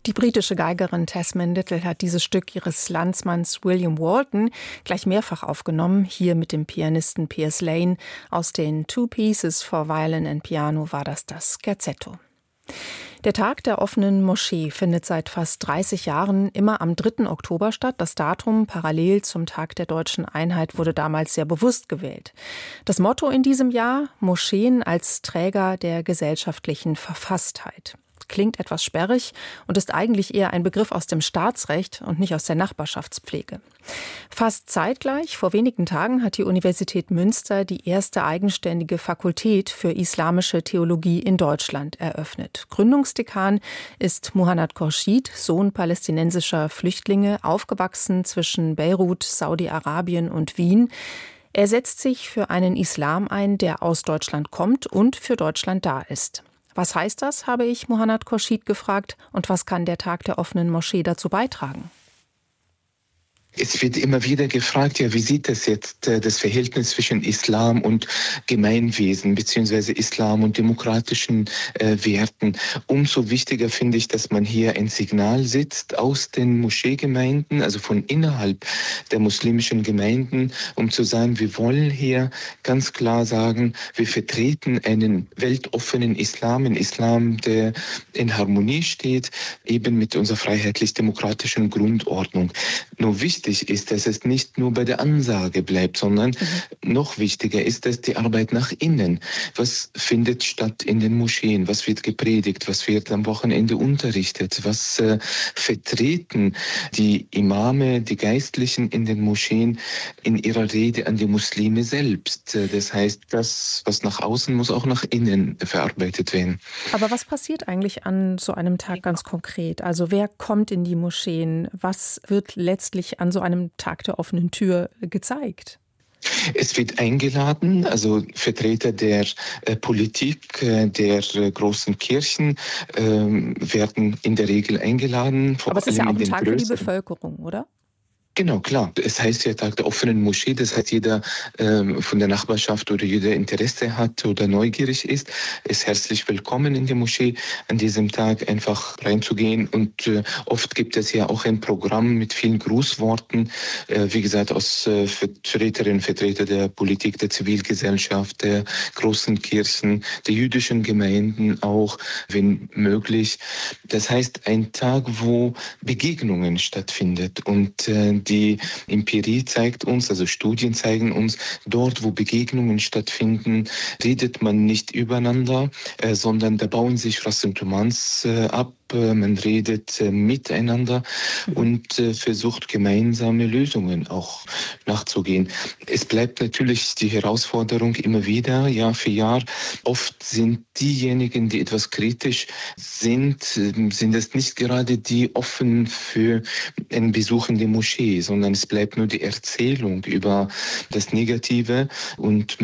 Die britische Geigerin Tesman Little hat dieses Stück ihres Landsmanns William Walton gleich mehrfach aufgenommen. Hier mit dem Pianisten Piers Lane. Aus den Two Pieces for Violin and Piano war das Scherzetto. Der Tag der offenen Moschee findet seit fast 30 Jahren immer am 3. Oktober statt. Das Datum parallel zum Tag der deutschen Einheit wurde damals sehr bewusst gewählt. Das Motto in diesem Jahr: Moscheen als Träger der gesellschaftlichen Verfasstheit. Klingt etwas sperrig und ist eigentlich eher ein Begriff aus dem Staatsrecht und nicht aus der Nachbarschaftspflege. Fast zeitgleich, vor wenigen Tagen, hat die Universität Münster die erste eigenständige Fakultät für islamische Theologie in Deutschland eröffnet. Gründungsdekan ist Muhannad Khorshid, Sohn palästinensischer Flüchtlinge, aufgewachsen zwischen Beirut, Saudi-Arabien und Wien. Er setzt sich für einen Islam ein, der aus Deutschland kommt und für Deutschland da ist. Was heißt das, habe ich Muhannad Khorshid gefragt, und was kann der Tag der offenen Moschee dazu beitragen? Es wird immer wieder gefragt, ja, wie sieht das jetzt, das Verhältnis zwischen Islam und Gemeinwesen, beziehungsweise Islam und demokratischen Werten. Umso wichtiger finde ich, dass man hier ein Signal setzt aus den Moscheegemeinden, also von innerhalb der muslimischen Gemeinden, um zu sagen, wir wollen hier ganz klar sagen, wir vertreten einen weltoffenen Islam, einen Islam, der in Harmonie steht, eben mit unserer freiheitlich-demokratischen Grundordnung. Nur wichtig ist, dass es nicht nur bei der Ansage bleibt, sondern noch wichtiger ist, dass die Arbeit nach innen. Was findet statt in den Moscheen? Was wird gepredigt? Was wird am Wochenende unterrichtet? Was vertreten die Imame, die Geistlichen in den Moscheen in ihrer Rede an die Muslime selbst? Das heißt, das, was nach außen, muss auch nach innen verarbeitet werden. Aber was passiert eigentlich an so einem Tag ganz konkret? Also wer kommt in die Moscheen? Was wird letztlich an so einem Tag der offenen Tür gezeigt? Es wird eingeladen, also Vertreter der Politik, der großen Kirchen werden in der Regel eingeladen. Aber es ist ja auch ein Tag für die Bevölkerung, oder? Genau, klar. Es heißt ja Tag der offenen Moschee, das heißt, jeder von der Nachbarschaft oder jeder Interesse hat oder neugierig ist herzlich willkommen in der Moschee an diesem Tag einfach reinzugehen. Und oft gibt es ja auch ein Programm mit vielen Grußworten, wie gesagt, aus Vertreterinnen und Vertreter der Politik, der Zivilgesellschaft, der großen Kirchen, der jüdischen Gemeinden auch, wenn möglich. Das heißt, ein Tag, wo Begegnungen stattfindet, und die Empirie zeigt uns, also Studien zeigen uns, dort, wo Begegnungen stattfinden, redet man nicht übereinander, sondern da bauen sich Ressentiments ab. Man redet miteinander und versucht, gemeinsame Lösungen auch nachzugehen. Es bleibt natürlich die Herausforderung immer wieder, Jahr für Jahr. Oft sind diejenigen, die etwas kritisch sind es nicht gerade die offen für einen Besuch in die Moschee, sondern es bleibt nur die Erzählung über das Negative, und